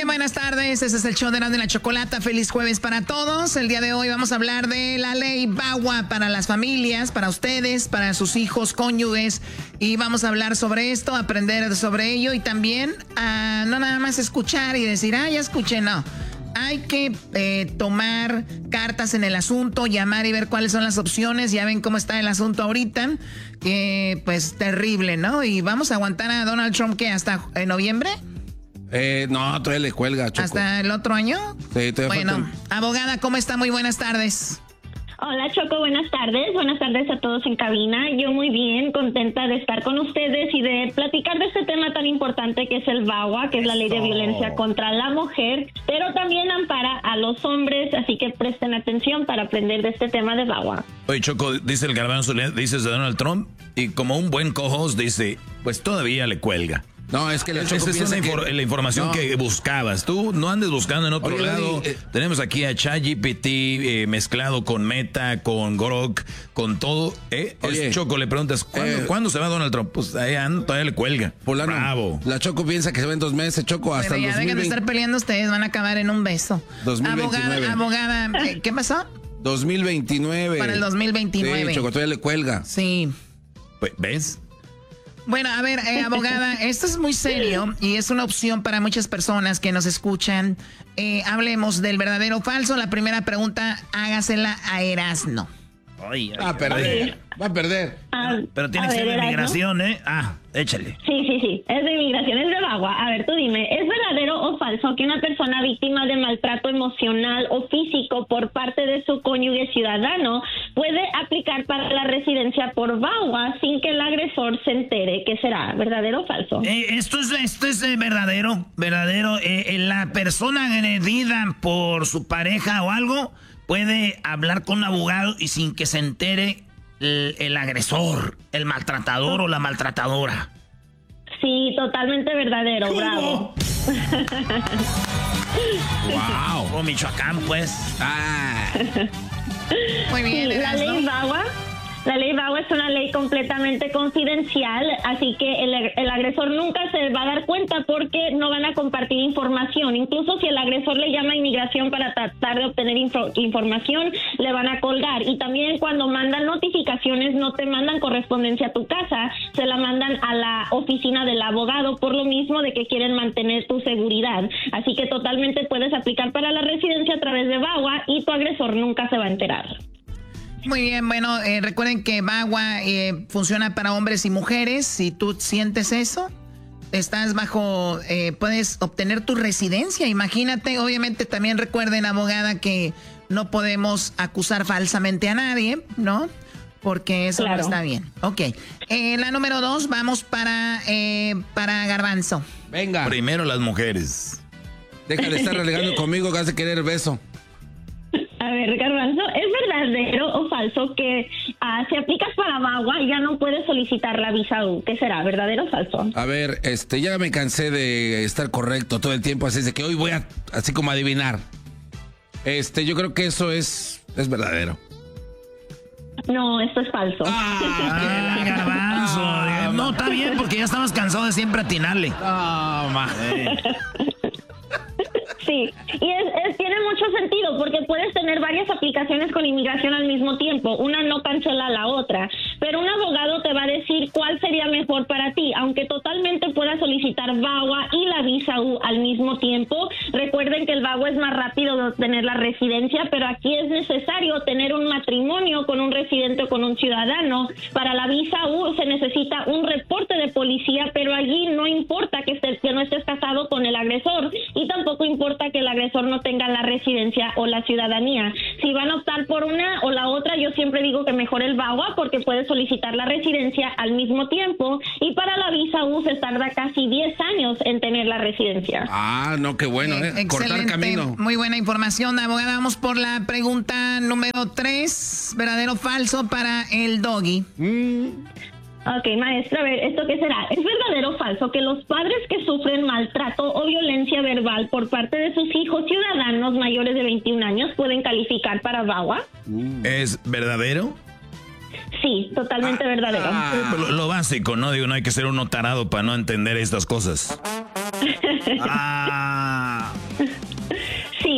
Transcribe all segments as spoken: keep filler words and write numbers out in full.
bien, buenas tardes. Este es el show de Erasmo y la Chocolata. Feliz jueves para todos. El día de hoy vamos a hablar de la ley V A W A para las familias, para ustedes, para sus hijos, cónyuges. Y vamos a hablar sobre esto, aprender sobre ello y también uh, no nada más escuchar y decir, ah, ya escuché, no. Hay que eh, tomar cartas en el asunto, llamar y ver cuáles son las opciones. Ya ven cómo está el asunto ahorita. Eh, pues terrible, ¿no? Y vamos a aguantar a Donald Trump, ¿qué? ¿Hasta en noviembre? Eh, no, todavía le cuelga, Choco. ¿Hasta el otro año? Sí, todavía Bueno, falta... abogada, ¿cómo está? Muy buenas tardes. Hola, Choco, buenas tardes. Buenas tardes a todos en cabina. Yo muy bien, contenta de estar con ustedes y de platicar de este tema tan importante que es el V A W A, que es la ley de violencia contra la mujer, pero también ampara a los hombres, así que presten atención para aprender de este tema de V A W A. Oye, Choco, dice el Garbanzo, dices de Donald Trump, y como un buen co-host dice, pues todavía le cuelga. No, es que la Choco Esa es una infor- que... la información no. que buscabas. Tú no andes buscando en otro Oye, lado. Eh, Tenemos aquí a ChatGPT eh, mezclado con Meta, con Grok, con todo. ¿eh? Oye, es Choco, le preguntas, ¿cuándo, eh, ¿cuándo se va Donald Trump? Pues ahí anda, todavía le cuelga. Fulano, Bravo. La Choco piensa que se va en dos meses, Choco, hasta bueno, ya el dos mil veinte. dejen de estar peleando ustedes, van a acabar en un beso. dos mil veintinueve. Abogada, abogada, eh, ¿qué pasó? dos mil veintinueve. Para el dos mil veintinueve. Sí, Choco, todavía le cuelga. Sí. Pues, ¿ves? Bueno, a ver, eh, abogada, esto es muy serio y es una opción para muchas personas que nos escuchan. Eh, hablemos del verdadero o falso. La primera pregunta, hágasela a Erasmo. Ay, ay, va a perder, va a perder. Ah, Pero tiene que ser de inmigración, ¿eh? Ah, échale. Sí, sí, sí, es de inmigración, es de V A W A. A ver, tú dime, ¿es verdadero o falso que una persona víctima de maltrato emocional o físico por parte de su cónyuge ciudadano puede aplicar para la residencia por V A W A sin que el agresor se entere? ¿Qué será? ¿Verdadero o falso? Eh, esto es, esto es eh, verdadero, verdadero. Eh, la persona agredida por su pareja o algo puede hablar con un abogado y sin que se entere el, el agresor, el maltratador o la maltratadora. Sí, totalmente verdadero, ¿Cómo? Bravo. Wow. O Michoacán, pues. Ah. Muy bien, sí, la ley V A W A. La ley V A W A es una ley completamente confidencial, así que el, el agresor nunca se va a dar cuenta porque no van a compartir información. Incluso si el agresor le llama a inmigración para tratar de obtener info, información, le van a colgar. Y también cuando mandan notificaciones, no te mandan correspondencia a tu casa, se la mandan a la oficina del abogado por lo mismo de que quieren mantener tu seguridad. Así que totalmente puedes aplicar para la residencia a través de V A W A y tu agresor nunca se va a enterar. Muy bien, bueno, eh, recuerden que V A W A eh, funciona para hombres y mujeres. Si tú sientes eso, estás bajo, eh, puedes obtener tu residencia. Imagínate, obviamente también recuerden, abogada, que no podemos acusar falsamente a nadie, ¿no? Porque eso claro. no está bien. Ok, eh, la número dos, vamos para, eh, para Garbanzo. Venga. Primero las mujeres. Deja de estar relegando conmigo que hace querer beso. A ver, Garbanzo, ¿es verdadero o falso que uh, si aplicas para V A W A ya no puedes solicitar la visa U? ¿Qué será, verdadero o falso? A ver, este, ya me cansé de estar correcto todo el tiempo, así es de que hoy voy a, así como adivinar. Este, yo creo que eso es, es verdadero. No, esto es falso. Ah, ah Garbanzo. Ah, no, está bien porque ya estamos cansados de siempre atinarle. No, madre. Sí, y es, es, tiene mucho sentido porque puedes tener varias aplicaciones con inmigración al mismo tiempo. Una no cancela a la otra, pero un abogado te va a decir cuál sería mejor para ti. Aunque totalmente puedas solicitar V A W A y la visa U al mismo tiempo, recuerden que el V A W A es más rápido de obtener la residencia, pero aquí es necesario tener un matrimonio con un residente o con un ciudadano. Para la visa U se necesita un reporte de policía, pero allí no importa que, estés, que no estés casado con el agresor y tampoco importa que el agresor no tenga la residencia o la ciudadanía. Si van a optar por una o la otra, yo siempre digo que mejor el V A W A porque puedes solicitar la residencia al mismo tiempo y para la visa U se tarda casi diez años en tener la residencia. Ah, no, qué bueno, ¿eh? eh Cortar camino. Muy buena información, abogada. Vamos por la pregunta número tres, verdadero o falso para el Doggy. Mm. Ok, maestra, a ver, ¿esto qué será? ¿Es verdadero o falso que los padres que sufren maltrato o violencia verbal por parte de sus hijos ciudadanos mayores de veintiún años pueden calificar para V A W A? ¿Es verdadero? Sí, totalmente ah, verdadero. Ah, lo, lo básico, ¿no? Digo, no hay que ser uno tarado para no entender estas cosas. ah...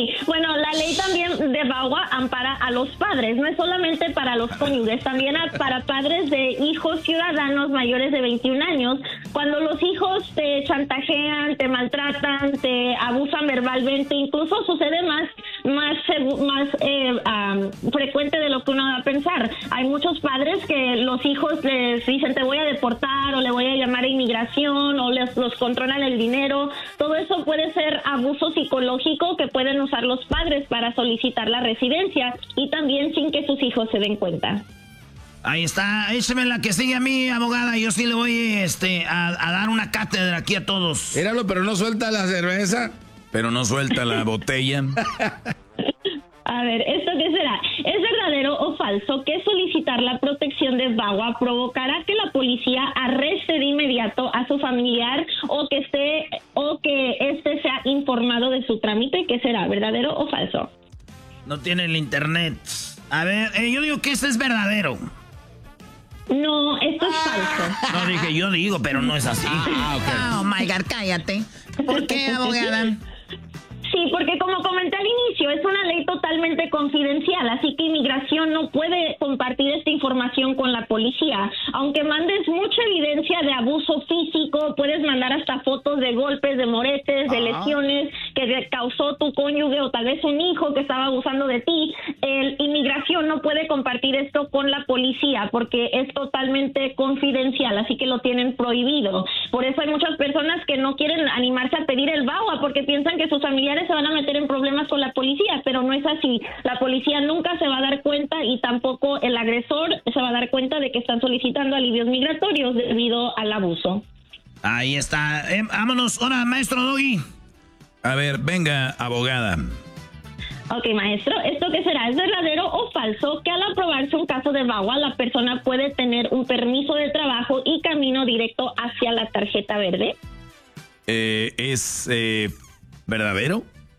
Sí, bueno, la ley también de VAWA ampara a los padres, no es solamente para los cónyuges, también a, para padres de hijos ciudadanos mayores de veintiún años. Cuando los hijos te chantajean, te maltratan, te abusan verbalmente, incluso sucede más más más eh, um, frecuente de lo que uno va a pensar. Hay muchos padres que los hijos les dicen te voy a deportar o le voy a llamar a inmigración o les los controlan el dinero. Todo eso puede ser abuso psicológico que pueden usar los padres para solicitar la residencia y también sin que sus hijos se den cuenta. Ahí está, écheme la que sigue a mí, abogada. Yo sí le voy este, a, a dar una cátedra aquí a todos. Míralo, pero no suelta la cerveza. Pero no suelta la botella. A ver, ¿esto qué será? ¿Es verdadero o falso que solicitar la protección de VAWA provocará que la policía arreste de inmediato a su familiar o que esté o que éste sea informado de su trámite? ¿Qué será? ¿Verdadero o falso? No tiene el internet. A ver, eh, yo digo que este es verdadero. No, esto es falso. No, dije, yo digo, pero no es así. Ah, okay. Oh, my God, cállate. ¿Por qué, abogada? Sí, porque como comenté al inicio, es una ley totalmente confidencial, así que inmigración no puede compartir esta información con la policía. Aunque mandes mucha evidencia de abuso físico, puedes mandar hasta fotos de golpes, de moretes, de lesiones que causó tu cónyuge o tal vez un hijo que estaba abusando de ti. El inmigración no puede compartir esto con la policía porque es totalmente confidencial, así que lo tienen prohibido. Por eso hay muchas personas que no quieren animarse a pedir el VAWA porque piensan que sus familiares se van a meter en problemas con la policía, pero no es así. La policía nunca se va a dar cuenta y tampoco el agresor se va a dar cuenta de que están solicitando alivios migratorios debido al abuso. Ahí está. Eh, vámonos. Hola, maestro Doggy. A ver, venga, abogada. Ok, maestro, ¿esto qué será? ¿Es verdadero o falso que al aprobarse un caso de VAWA la persona puede tener un permiso de trabajo y camino directo hacia la tarjeta verde? Eh, ¿Es eh, verdadero?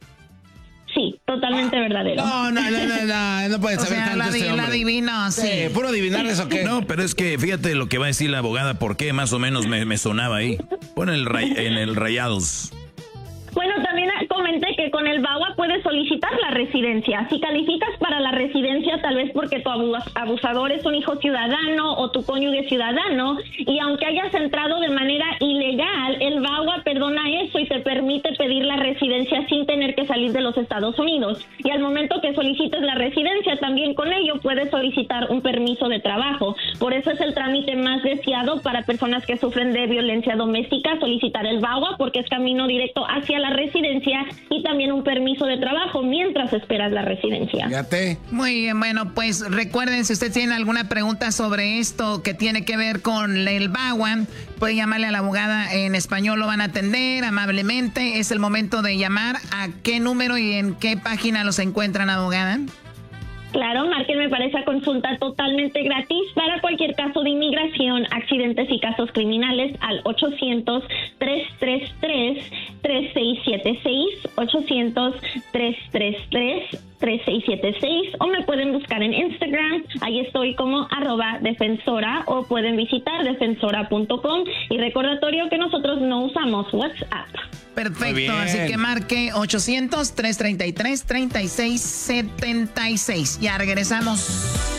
Sí, totalmente verdadero. No, no, no, no, no, no puede saber o sea, tanto la, este hombre. la adivino, sí. sí. ¿Puro adivinar eso qué? No, pero es que fíjate lo que va a decir la abogada, por qué más o menos me, me sonaba ahí. Pon el ray, en el Rayados. Bueno, también comenté que con el VAWA puedes solicitar la residencia. Si calificas para la residencia, tal vez porque tu abusador es un hijo ciudadano o tu cónyuge ciudadano, y aunque hayas entrado de manera ilegal, el VAWA perdona eso y te permite pedir la residencia sin tener que salir de los Estados Unidos. Y al momento que solicites la residencia, también con ello puedes solicitar un permiso de trabajo. Por eso es el trámite más deseado para personas que sufren de violencia doméstica, solicitar el VAWA, porque es camino directo hacia la residencia y también un permiso de trabajo mientras esperas la residencia. Fíjate. Muy bien, bueno, pues recuerden, si usted tiene alguna pregunta sobre esto que tiene que ver con el VAWA, puede llamarle a la abogada en español, lo van a atender amablemente. Es el momento de llamar. ¿A qué número y en qué página los encuentran, abogada? Claro, márquenme para esa consulta totalmente gratis para cualquier caso de inmigración, accidentes y casos criminales al ochocientos, tres tres tres, tres seis siete seis, ochocientos, tres tres tres, tres seis siete seis, o me pueden buscar en Instagram, ahí estoy como arroba defensora, o pueden visitar defensora punto com, y recordatorio que nosotros no usamos WhatsApp. Perfecto, así que marque ochocientos, tres treinta y tres, treinta y seis setenta y seis. Ya regresamos.